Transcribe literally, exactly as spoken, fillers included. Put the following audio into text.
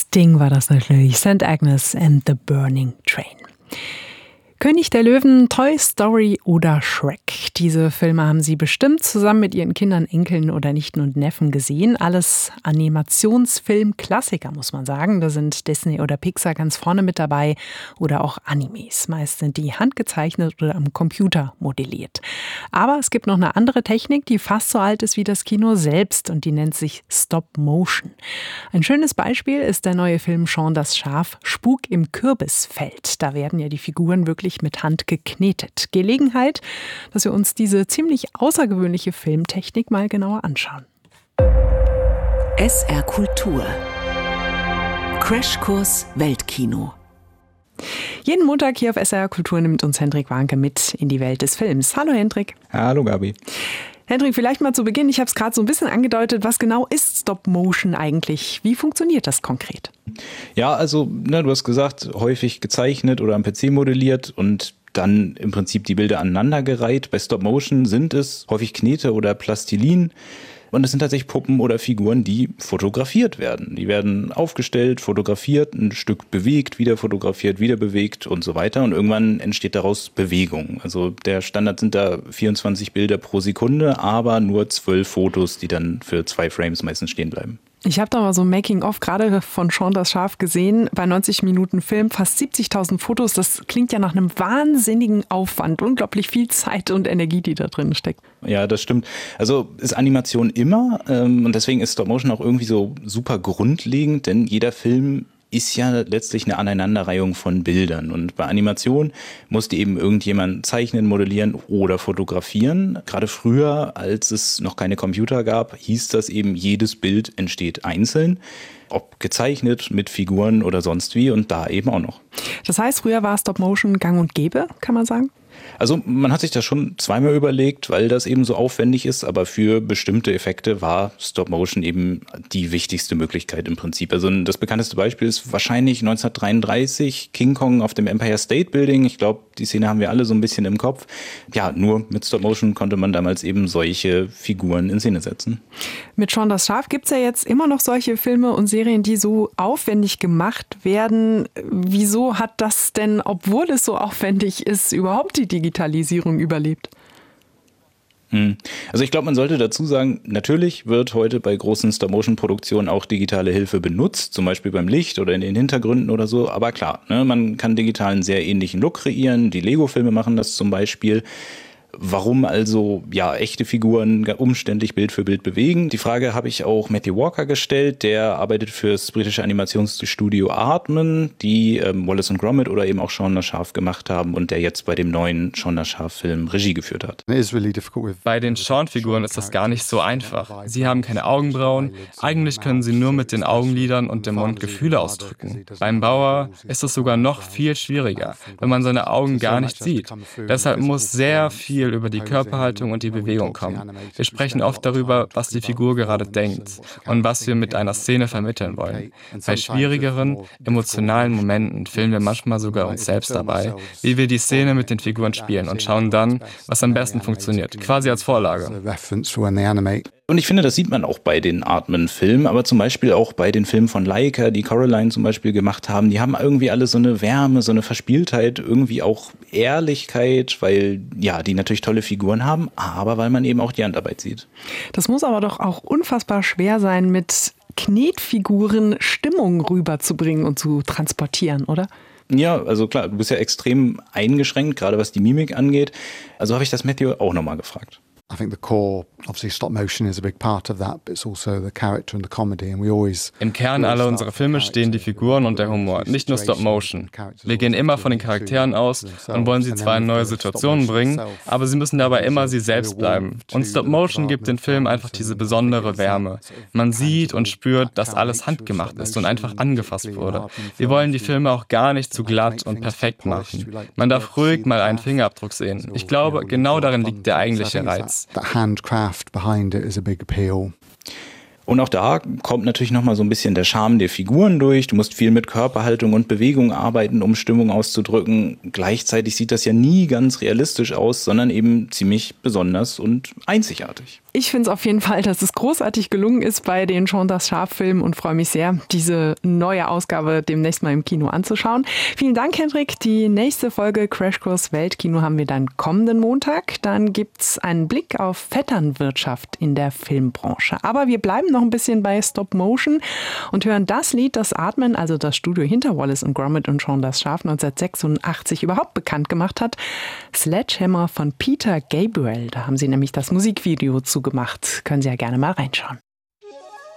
Sting war das natürlich, Saint Agnes and the Burning Train. König der Löwen, Toy Story oder Shrek. Diese Filme haben Sie bestimmt zusammen mit Ihren Kindern, Enkeln oder Nichten und Neffen gesehen. Alles Animationsfilm-Klassiker, muss man sagen. Da sind Disney oder Pixar ganz vorne mit dabei oder auch Animes. Meist sind die handgezeichnet oder am Computer modelliert. Aber es gibt noch eine andere Technik, die fast so alt ist wie das Kino selbst und die nennt sich Stop Motion. Ein schönes Beispiel ist der neue Film Shaun das Schaf, Spuk im Kürbisfeld. Da werden ja die Figuren wirklich mit Hand geknetet. Gelegenheit, dass wir uns diese ziemlich außergewöhnliche Filmtechnik mal genauer anschauen. S R Kultur. Crashkurs Weltkino. Jeden Montag hier auf S R Kultur nimmt uns Hendrik Warnke mit in die Welt des Films. Hallo Hendrik. Hallo Gabi. Hendrik, vielleicht mal zu Beginn, ich habe es gerade so ein bisschen angedeutet, was genau ist Stop Motion eigentlich? Wie funktioniert das konkret? Ja, also ne, du hast gesagt, häufig gezeichnet oder am P C modelliert und dann im Prinzip die Bilder aneinandergereiht. Bei Stop Motion sind es häufig Knete oder Plastilin. Und es sind tatsächlich Puppen oder Figuren, die fotografiert werden. Die werden aufgestellt, fotografiert, ein Stück bewegt, wieder fotografiert, wieder bewegt und so weiter. Und irgendwann entsteht daraus Bewegung. Also der Standard sind da vierundzwanzig Bilder pro Sekunde, aber nur zwölf Fotos, die dann für zwei Frames meistens stehen bleiben. Ich habe da mal so ein Making-of gerade von Shaun das Schaf gesehen, bei neunzig Minuten Film, fast siebzigtausend Fotos. Das klingt ja nach einem wahnsinnigen Aufwand, unglaublich viel Zeit und Energie, die da drin steckt. Ja, das stimmt. Also ist Animation immer ähm, und deswegen ist Stop-Motion auch irgendwie so super grundlegend, denn jeder Film ist ja letztlich eine Aneinanderreihung von Bildern. Und bei Animation musste eben irgendjemand zeichnen, modellieren oder fotografieren. Gerade früher, als es noch keine Computer gab, hieß das eben, jedes Bild entsteht einzeln. Ob gezeichnet, mit Figuren oder sonst wie und da eben auch noch. Das heißt, früher war Stop-Motion gang und gäbe, kann man sagen? Also man hat sich das schon zweimal überlegt, weil das eben so aufwendig ist, aber für bestimmte Effekte war Stop-Motion eben die wichtigste Möglichkeit im Prinzip. Also das bekannteste Beispiel ist wahrscheinlich neunzehnhundertdreiunddreißig, King Kong auf dem Empire State Building. Ich glaube, die Szene haben wir alle so ein bisschen im Kopf. Ja, nur mit Stop-Motion konnte man damals eben solche Figuren in Szene setzen. Mit Shaun das Schaf gibt es ja jetzt immer noch solche Filme und Serien, die so aufwendig gemacht werden. Wieso hat das denn, obwohl es so aufwendig ist, überhaupt die Digitalisierung überlebt? Also ich glaube, man sollte dazu sagen, natürlich wird heute bei großen Stop-Motion-Produktionen auch digitale Hilfe benutzt, zum Beispiel beim Licht oder in den Hintergründen oder so. Aber klar, ne, man kann digital einen sehr ähnlichen Look kreieren. Die Lego-Filme machen das zum Beispiel. Warum also ja echte Figuren umständlich Bild für Bild bewegen? Die Frage habe ich auch Matthew Walker gestellt. Der arbeitet für das britische Animationsstudio Aardman, die ähm, Wallace und Gromit oder eben auch Shaun das Schaf gemacht haben und der jetzt bei dem neuen Shaun das Schaf-Film Regie geführt hat. Bei den Shaun-Figuren ist das gar nicht so einfach. Sie haben keine Augenbrauen. Eigentlich können sie nur mit den Augenlidern und dem Mund Gefühle ausdrücken. Beim Bauer ist es sogar noch viel schwieriger, wenn man seine Augen gar nicht sieht. Deshalb muss sehr viel über die Körperhaltung und die Bewegung kommen. Wir sprechen oft darüber, was die Figur gerade denkt und was wir mit einer Szene vermitteln wollen. Bei schwierigeren, emotionalen Momenten filmen wir manchmal sogar uns selbst dabei, wie wir die Szene mit den Figuren spielen und schauen dann, was am besten funktioniert, quasi als Vorlage. Und ich finde, das sieht man auch bei den Aardman-Filmen, aber zum Beispiel auch bei den Filmen von Leica, die Coraline zum Beispiel gemacht haben. Die haben irgendwie alle so eine Wärme, so eine Verspieltheit, irgendwie auch Ehrlichkeit, weil ja, die natürlich tolle Figuren haben, aber weil man eben auch die Handarbeit sieht. Das muss aber doch auch unfassbar schwer sein, mit Knetfiguren Stimmung rüberzubringen und zu transportieren, oder? Ja, also klar, du bist ja extrem eingeschränkt, gerade was die Mimik angeht. Also habe ich das Matthew auch nochmal gefragt. I think the core, obviously stop motion is a big part of that, but it's also the character and the comedy, and we always... Im Kern aller unserer Filme stehen die Figuren und der Humor, nicht nur Stop Motion. Wir gehen immer von den Charakteren aus und wollen sie zwar in neue Situationen bringen, aber sie müssen dabei immer sie selbst bleiben. Und Stop Motion gibt den Film einfach diese besondere Wärme. Man sieht und spürt, dass alles handgemacht ist und einfach angefasst wurde. Wir wollen die Filme auch gar nicht zu glatt und perfekt machen. Man darf ruhig mal einen Fingerabdruck sehen. Ich glaube, genau darin liegt der eigentliche Reiz. That handcraft behind it is a big appeal. Und auch da kommt natürlich nochmal so ein bisschen der Charme der Figuren durch. Du musst viel mit Körperhaltung und Bewegung arbeiten, um Stimmung auszudrücken. Gleichzeitig sieht das ja nie ganz realistisch aus, sondern eben ziemlich besonders und einzigartig. Ich finde es auf jeden Fall, dass es großartig gelungen ist bei den Shaun das Schaf-Filmen und freue mich sehr, diese neue Ausgabe demnächst mal im Kino anzuschauen. Vielen Dank, Hendrik. Die nächste Folge Crashkurs Weltkino haben wir dann kommenden Montag. Dann gibt es einen Blick auf Vetternwirtschaft in der Filmbranche. Aber wir bleiben noch ein bisschen bei Stop Motion und hören das Lied, das Aardman, also das Studio hinter Wallace und Gromit und Shaun das Schaf neunzehnhundertsechsundachtzig überhaupt bekannt gemacht hat. Sledgehammer von Peter Gabriel. Da haben sie nämlich das Musikvideo zugemacht. Können Sie ja gerne mal reinschauen.